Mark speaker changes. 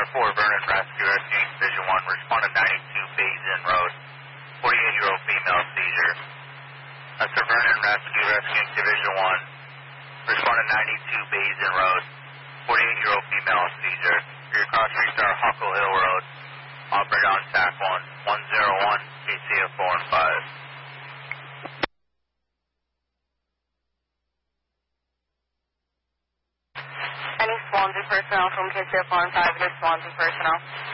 Speaker 1: 4 Vernon Rescue Rescuing Division 1. Respond to 92 Bays Inn Road. 48-year-old female seizure. That's for Vernon Rescue Rescuing Division 1. Respond to 92 Bays Inn Road. 48-year-old female seizure. Your cross streets are Huckle Hill Road. Operate on TAC 1, 101, KCF 4 and 5.
Speaker 2: Any Swansea personnel from KCF 4 and 5, good Swansea personnel.